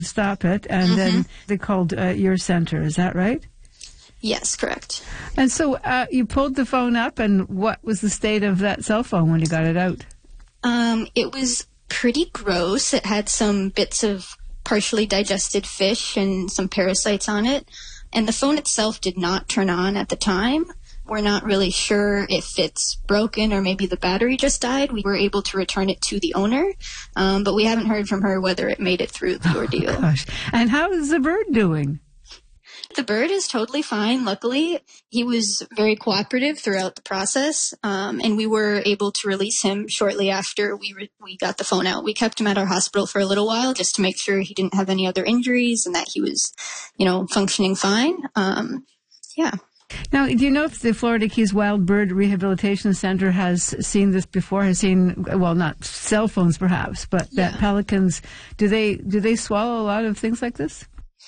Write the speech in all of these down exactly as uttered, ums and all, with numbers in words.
stop it, and mm-hmm. then they called uh, your center. Is that right? Yes, correct. And so uh, you pulled the phone up, and what was the state of that cell phone when you got it out? Um, it was pretty gross. It had some bits of partially digested fish and some parasites on it. And the phone itself did not turn on at the time. We're not really sure if it's broken or maybe the battery just died. We were able to return it to the owner, um, but we haven't heard from her whether it made it through the ordeal. Oh, gosh. And how is the bird doing? The bird is totally fine, luckily. He was very cooperative throughout the process, um, and we were able to release him shortly after we re- we got the phone out. We kept him at our hospital for a little while just to make sure he didn't have any other injuries and that he was, you know, functioning fine. Um, yeah. Now, do you know if the Florida Keys Wild Bird Rehabilitation Center has seen this before, has seen, well, not cell phones perhaps, but that yeah. pelicans, do they do they swallow a lot of things like this?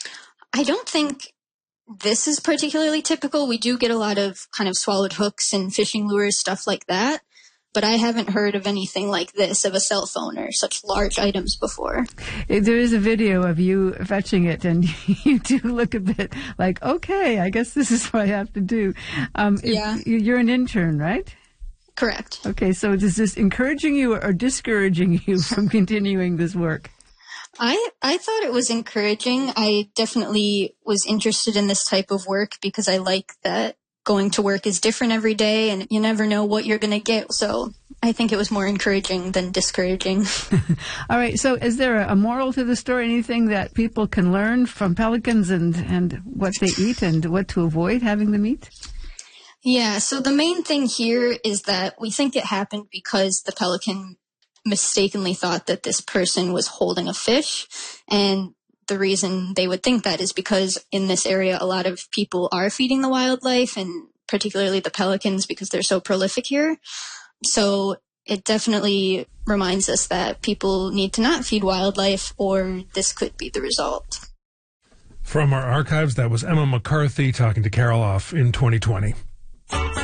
I don't think this is particularly typical. We do get a lot of kind of swallowed hooks and fishing lures, stuff like that. But I haven't heard of anything like this, of a cell phone or such large items before. There is a video of you fetching it, and you do look a bit like, okay, I guess this is what I have to do. Um, yeah. It, you're an intern, right? Correct. Okay, so is this encouraging you or discouraging you from continuing this work? I, I thought it was encouraging. I definitely was interested in this type of work because I like that going to work is different every day and you never know what you're going to get. So I think it was more encouraging than discouraging. All right. So is there a moral to the story? Anything that people can learn from pelicans and, and what they eat and what to avoid having them eat? Yeah. So the main thing here is that we think it happened because the pelican mistakenly thought that this person was holding a fish. And the reason they would think that is because in this area, a lot of people are feeding the wildlife, and particularly the pelicans because they're so prolific here. So it definitely reminds us that people need to not feed wildlife, or this could be the result. From our archives, that was Emma McCarthy talking to Carol Off in twenty twenty.